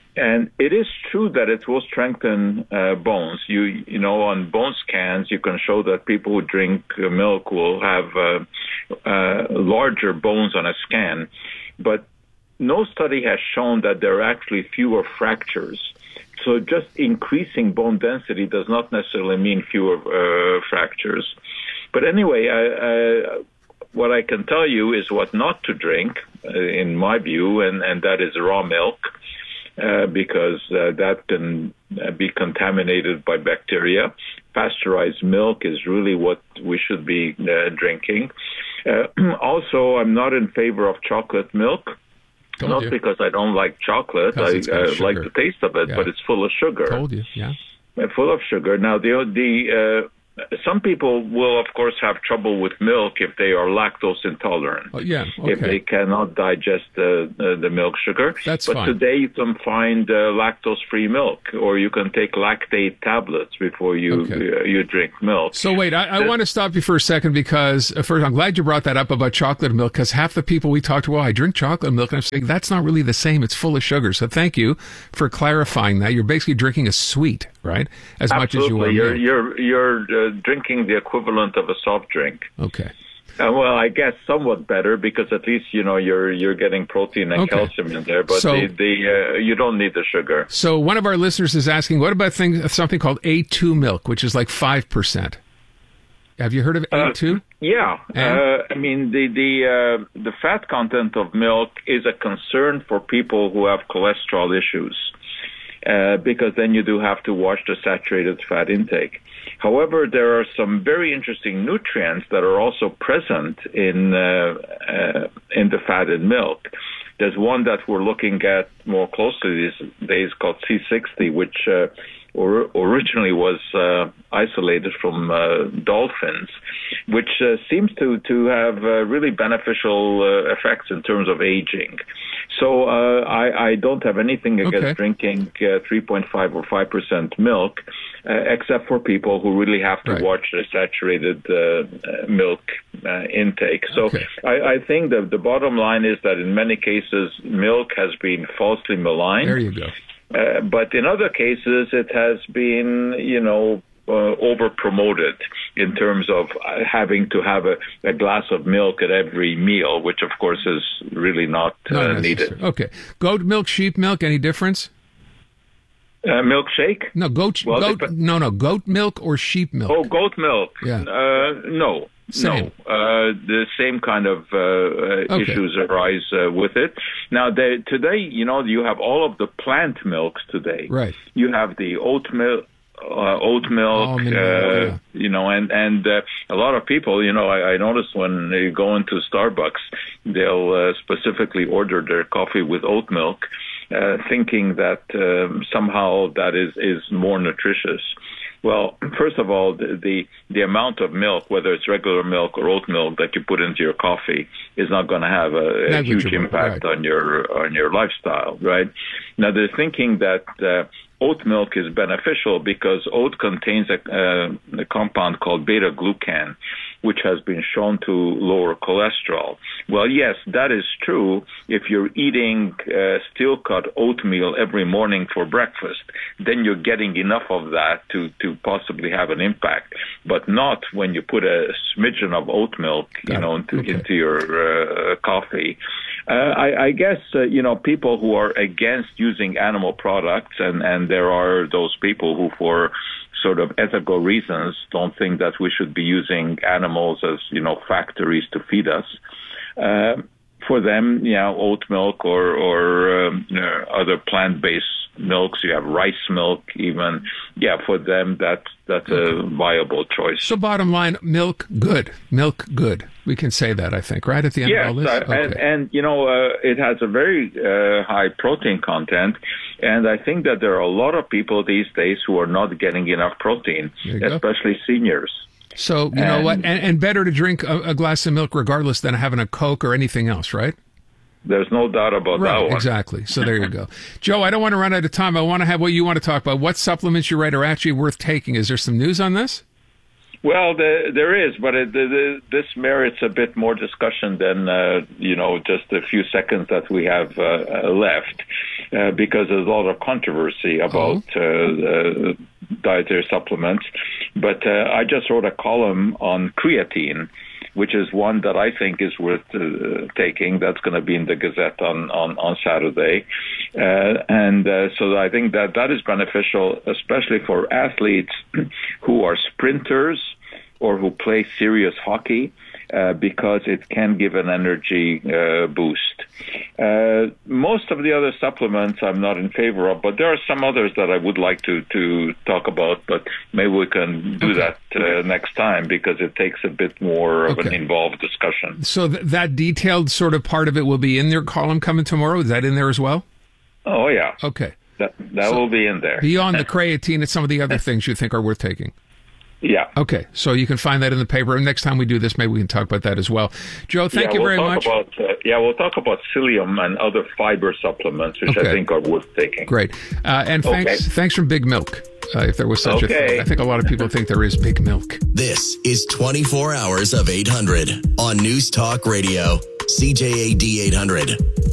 And it is true that it will strengthen uh, bones. You you know, on bone scans, you can show that people who drink uh, milk will have uh, uh, larger bones on a scan. But no study has shown that there are actually fewer fractures. So just increasing bone density does not necessarily mean fewer uh, fractures. But anyway, I, I, what I can tell you is what not to drink, uh, in my view, and, and that is raw milk. Uh, because uh, that can uh, be contaminated by bacteria. Pasteurized milk is really what we should be uh, drinking. Uh, also, I'm not in favor of chocolate milk. Told not you. because I don't like chocolate. I uh, like the taste of it, Yeah. but it's full of sugar. Told you, yeah. Uh, full of sugar. Now, the the uh, some people will, of course, have trouble with milk if they are lactose intolerant. Oh, yeah, If okay. they cannot digest uh, uh, the milk sugar. That's but fine. today you can find uh, lactose-free milk, or you can take lactate tablets before you uh, you drink milk. So wait, I, I Uh, want to stop you for a second because uh, first, I'm glad you brought that up about chocolate milk because half the people we talk to, well, I drink chocolate milk, and I'm saying that's not really the same. It's full of sugar. So thank you for clarifying that. You're basically drinking a sweet, right? As much as you are Absolutely. You're milk. you're you're uh, drinking the equivalent of a soft drink. Okay. Uh, well, I guess somewhat better because at least you know you're you're getting protein and Okay. calcium in there, but So- the, the uh, you don't need the sugar. So one of our listeners is asking, what about things, something called A two milk, which is like five percent? Have you heard of A two? Yeah, uh, I mean the the uh, the fat content of milk is a concern for people who have cholesterol issues. Uh, because then you do have to watch the saturated fat intake. However, there are some very interesting nutrients that are also present in uh, uh, in the fat in milk. There's one that we're looking at more closely these days called C sixty, which uh, or, originally was uh, isolated from uh, dolphins, which uh, seems to to have uh, really beneficial uh, effects in terms of aging. So uh, I, I don't have anything against Okay. drinking uh, three point five or five percent milk, uh, except for people who really have to Right. watch the saturated uh, uh, milk uh, intake. So I, I think that the bottom line is that in many cases, milk has been falsely maligned. There you go. Uh, but in other cases, it has been, you know, uh, over promoted in terms of uh, having to have a, a glass of milk at every meal, which of course is really not, Not uh, necessary. needed. Okay. Goat milk, sheep milk, any difference? Uh, milkshake? No, goat, Well, goat dep- no, no, goat milk or sheep milk? Oh, goat milk. Yeah. Uh, no. Same. No. Uh, the same kind of uh, uh, Okay. issues arise uh, with it. Now, they, today, you know, you have all of the plant milks today. Right. You have the oat milk. Uh, oat milk, Almond uh, milk, yeah. you know, and and uh, a lot of people, you know, I, I noticed when they go into Starbucks, they'll uh, specifically order their coffee with oat milk, uh, thinking that um, somehow that is is more nutritious. Well, first of all, the, the the amount of milk, whether it's regular milk or oat milk that you put into your coffee, is not going to have a, a huge Negligible, impact right. on your on your lifestyle, right? Now, they're thinking that uh, oat milk is beneficial because oat contains a, uh, a compound called beta-glucan, which has been shown to lower cholesterol. Well, yes, that is true if you're eating uh, steel-cut oatmeal every morning for breakfast. Then you're getting enough of that to, to possibly have an impact, but not when you put a smidgen of oat milk, you know, into, into your uh, coffee. Uh, I, I guess, uh, you know, people who are against using animal products, and, and there are those people who, for sort of ethical reasons, don't think that we should be using animals as, you know, factories to feed us. Uh, for them, you know, oat milk or, or um, you know, other plant-based milks, you have rice milk even. Yeah, for them, that's, that's a viable choice. So bottom line, milk good. Milk good. We can say that, I think, right at the end Yes, of all this? uh, and, and you know, uh, it has a very uh, high protein content, and I think that there are a lot of people these days who are not getting enough protein, There you go. especially seniors. So, you know And- what? And, and better to drink a, a glass of milk regardless than having a Coke or anything else, right? There's no doubt about that Right, one. exactly. So there you go. Joe, I don't want to run out of time. I want to have what you want to talk about. What supplements you write are actually worth taking? Is there some news on this? Well, the, there is, but it, the, the, this merits a bit more discussion than, uh, you know, just a few seconds that we have uh, uh, left. uh, because there's a lot of controversy about uh, uh, dietary supplements. But uh, I just wrote a column on creatine, which is one that I think is worth uh, taking. That's going to be in the Gazette on, on, on Saturday. Uh, and uh, so I think that that is beneficial, especially for athletes who are sprinters or who play serious hockey, uh, because it can give an energy uh, boost. Uh, most of the other supplements I'm not in favor of, but there are some others that I would like to, to talk about, but maybe we can do okay. that uh, next time, because it takes a bit more of okay. an involved discussion. So th- that detailed sort of part of it will be in their column coming tomorrow? Is that in there as well? Oh, yeah. Okay. That, that so will be in there. Beyond the creatine, it's some of the other things you think are worth taking. Yeah. Okay, so you can find that in the paper. And next time we do this, maybe we can talk about that as well. Joe, thank yeah, you we'll very talk much. About, uh, yeah, we'll talk about psyllium and other fiber supplements, which okay. I think are worth taking. Great. Uh, and thanks, okay. thanks from Big Milk, uh, if there was such okay. a thing. I think a lot of people think there is Big Milk. This is twenty-four hours of eight hundred on News Talk Radio, C J A D eight hundred.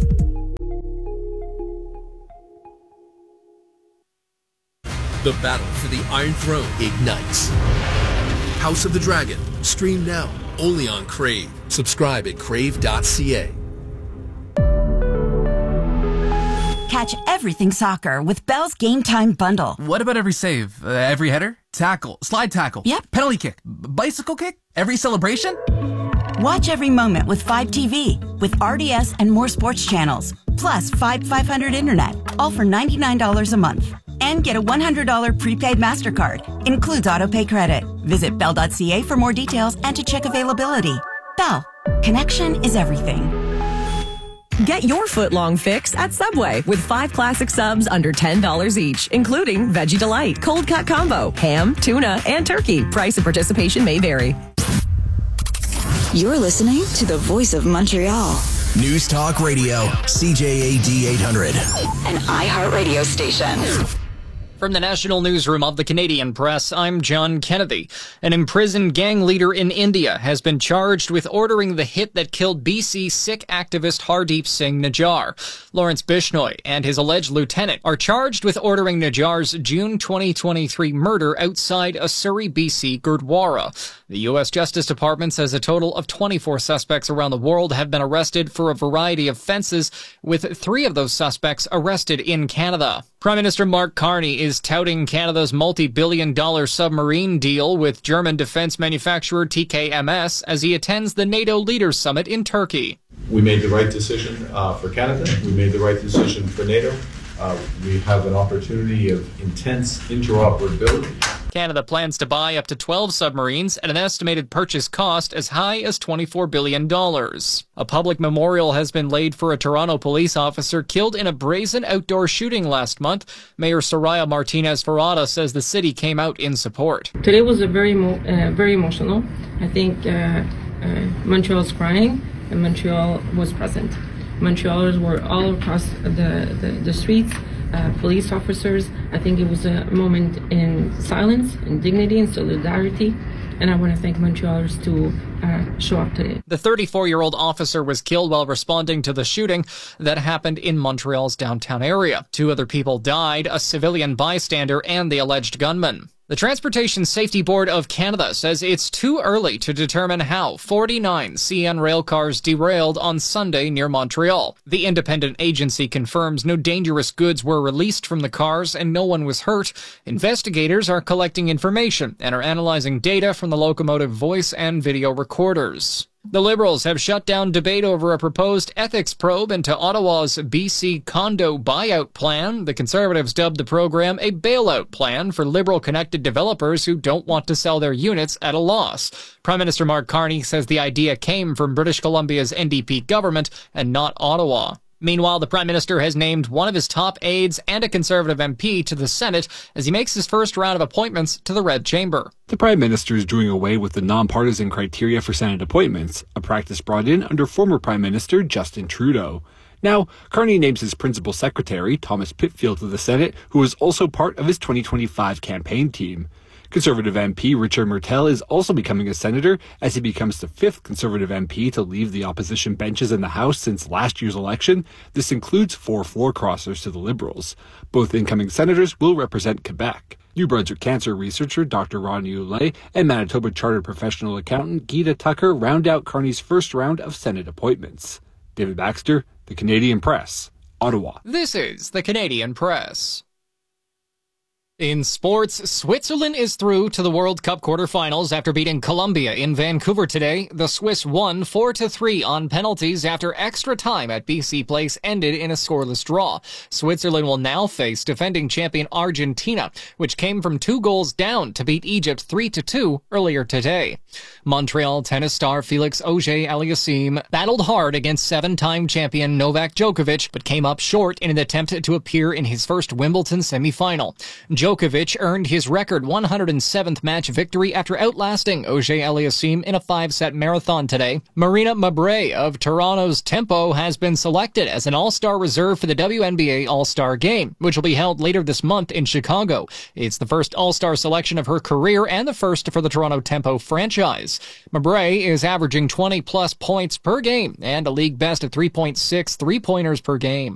The battle for the Iron Throne ignites. House of the Dragon. Stream now, only on Crave. Subscribe at crave dot c a. Catch everything soccer with Bell's Game Time Bundle. What about every save? Uh, every header? Tackle? Slide tackle? Yep. Penalty kick? B- bicycle kick? Every celebration? Watch every moment with five T V, with R D S and more sports channels, plus five five hundred internet, all for ninety-nine dollars a month. And get a one hundred dollars prepaid MasterCard. Includes autopay credit. Visit bell dot c a for more details and to check availability. Bell. Connection is everything. Get your foot-long fix at Subway with five classic subs under ten dollars each, including Veggie Delight, Cold Cut Combo, ham, tuna, and turkey. Price and participation may vary. You're listening to the voice of Montreal. News Talk Radio, C J A D eight hundred. An iHeartRadio station. From the National Newsroom of the Canadian Press, I'm John Kennedy. An imprisoned gang leader in India has been charged with ordering the hit that killed B C Sikh activist Hardeep Singh Najjar. Lawrence Bishnoi and his alleged lieutenant are charged with ordering Najjar's June twenty twenty-three murder outside a Surrey, B C Gurdwara. The U S Justice Department says a total of twenty-four suspects around the world have been arrested for a variety of offenses, with three of those suspects arrested in Canada. Prime Minister Mark Carney is touting Canada's multi-billion dollar submarine deal with German defense manufacturer T K M S as he attends the NATO Leaders Summit in Turkey. We made the right decision uh, for Canada. We made the right decision for NATO. Uh, we have an opportunity of intense interoperability. Canada plans to buy up to twelve submarines at an estimated purchase cost as high as twenty-four billion dollars. A public memorial has been laid for a Toronto police officer killed in a brazen outdoor shooting last month. Mayor Soraya Martinez-Ferrada says the city came out in support. Today was a very, uh, very emotional. I think uh, uh, Montreal was crying and Montreal was present. Montrealers were all across the, the, the streets. Uh, police officers. I think it was a moment in silence, in dignity, and solidarity. And I want to thank Montrealers to uh, show up today. The thirty-four-year-old officer was killed while responding to the shooting that happened in Montreal's downtown area. Two other people died, a civilian bystander and the alleged gunman. The Transportation Safety Board of Canada says it's too early to determine how forty-nine C N rail cars derailed on Sunday near Montreal. The independent agency confirms no dangerous goods were released from the cars and no one was hurt. Investigators are collecting information and are analyzing data from the locomotive voice and video recorders. The Liberals have shut down debate over a proposed ethics probe into Ottawa's B C condo buyout plan. The Conservatives dubbed the program a bailout plan for Liberal-connected developers who don't want to sell their units at a loss. Prime Minister Mark Carney says the idea came from British Columbia's N D P government and not Ottawa. Meanwhile, the Prime Minister has named one of his top aides and a Conservative M P to the Senate as he makes his first round of appointments to the Red Chamber. The Prime Minister is doing away with the nonpartisan criteria for Senate appointments, a practice brought in under former Prime Minister Justin Trudeau. Now, Carney names his principal secretary, Thomas Pitfield, to the Senate, who is also part of his twenty twenty-five campaign team. Conservative M P Richard Martel is also becoming a senator as he becomes the fifth Conservative M P to leave the opposition benches in the House since last year's election. This includes four floor crossers to the Liberals. Both incoming senators will represent Quebec. New Brunswick cancer researcher Doctor Ronnie Oulet and Manitoba Chartered Professional Accountant Gita Tucker round out Carney's first round of Senate appointments. David Baxter, The Canadian Press, Ottawa. This is The Canadian Press. In sports, Switzerland is through to the World Cup quarterfinals after beating Colombia in Vancouver today. The Swiss won four to three on penalties after extra time at B C Place ended in a scoreless draw. Switzerland will now face defending champion Argentina, which came from two goals down to beat Egypt three to two earlier today. Montreal tennis star Felix Auger-Aliassime battled hard against seven-time champion Novak Djokovic, but came up short in an attempt to appear in his first Wimbledon semifinal. Djokovic earned his record one hundred seventh match victory after outlasting Auger-Aliassime in a five-set marathon today. Marina Mabrey of Toronto's Tempo has been selected as an all-star reserve for the W N B A All-Star Game, which will be held later this month in Chicago. It's the first all-star selection of her career and the first for the Toronto Tempo franchise. Mabrey is averaging twenty-plus points per game and a league best of three point six three-pointers per game.